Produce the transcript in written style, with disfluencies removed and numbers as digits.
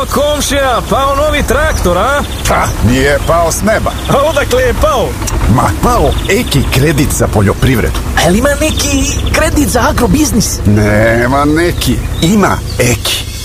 komšija, pao novi traktor, a? Pa, nije pao s neba. A odakle je pao? Ma, pao Eki kredit za poljoprivredu. A li ima neki kredit za agrobiznis? Nema neki, ima Eki.